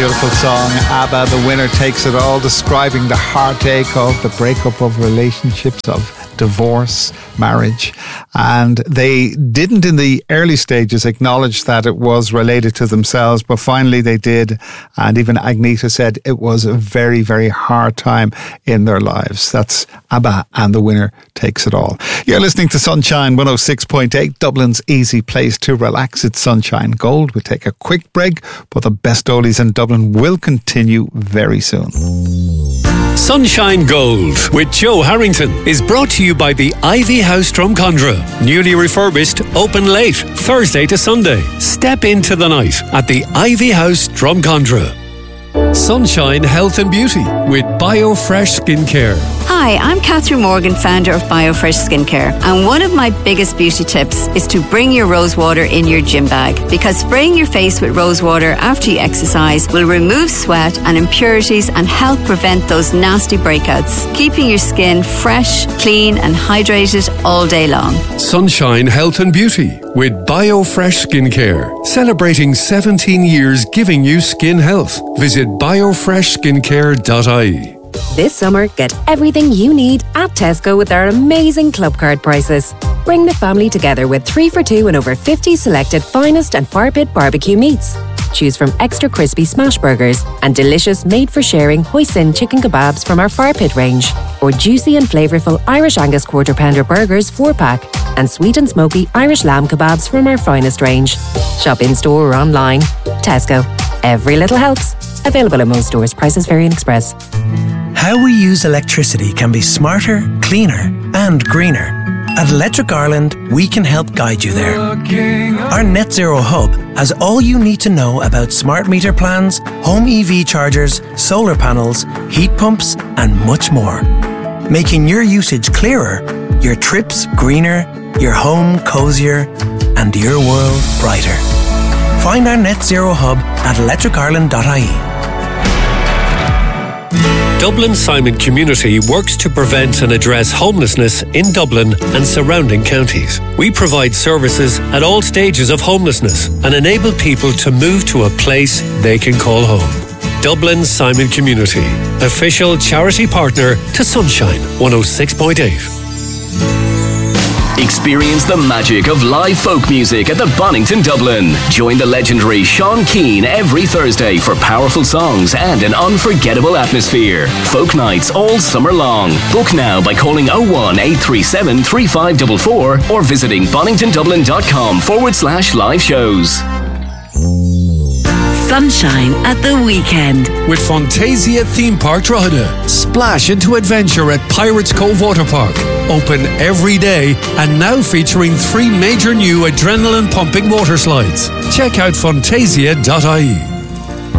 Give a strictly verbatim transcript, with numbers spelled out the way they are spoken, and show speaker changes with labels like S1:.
S1: beautiful song, ABBA, The Winner Takes It All, describing the heartache of the breakup of relationships, of divorce, marriage. And they didn't in the early stages acknowledge that it was related to themselves, but finally they did. And even Agnetha said it was a very, very hard time in their lives. That's ABBA and The Winner Takes It All. You're listening to Sunshine one oh six point eight, Dublin's easy place to relax. It's Sunshine Gold. We'll take a quick break, but the best oldies in Dublin will continue very soon.
S2: Sunshine Gold with Joe Harrington is brought to you by the Ivy House Drumcondra. Newly refurbished, open late, Thursday to Sunday. Step into the night at the Ivy House Drumcondra. Sunshine Health and Beauty with BioFresh Skincare.
S3: Hi, I'm Catherine Morgan, founder of BioFresh Skincare, and one of my biggest beauty tips is to bring your rose water in your gym bag, because spraying your face with rose water after you exercise will remove sweat and impurities and help prevent those nasty breakouts, keeping your skin fresh, clean and hydrated all day long.
S2: Sunshine Health and Beauty with BioFresh Skincare, celebrating seventeen years giving you skin health. Visit biofresh skincare dot I E.
S4: This summer, get everything you need at Tesco with our amazing club card prices. Bring the family together with three for two and over fifty selected finest and fire pit barbecue meats. Choose from extra crispy smash burgers and delicious made-for-sharing hoisin chicken kebabs from our fire pit range, or juicy and flavourful Irish Angus quarter pounder burgers four pack, and sweet and smoky Irish lamb kebabs from our finest range. Shop in-store or online. Tesco. Every little helps. Available at most stores. Prices vary in Express.
S5: How we use electricity can be smarter, cleaner and greener. At Electric Ireland, we can help guide you there. Our Net Zero Hub has all you need to know about smart meter plans, home E V chargers, solar panels, heat pumps and much more. Making your usage clearer, your trips greener, your home cosier and your world brighter. Find our Net Zero Hub at electric ireland dot I E.
S2: Dublin Simon Community works to prevent and address homelessness in Dublin and surrounding counties. We provide services at all stages of homelessness and enable people to move to a place they can call home. Dublin Simon Community, official charity partner to Sunshine one oh six point eight.
S6: Experience the magic of live folk music at the Bonington Dublin. Join the legendary Sean Keane every Thursday for powerful songs and an unforgettable atmosphere. Folk nights all summer long. Book now by calling oh one eight three seven three five four four or visiting boningtondublin.com forward slash live shows.
S7: Sunshine at the weekend.
S2: With Fantasia Theme Park Drogheda. Splash into adventure at Pirates Cove Water Park. Open every day and now featuring three major new adrenaline pumping water slides. Check out fantasia dot I E.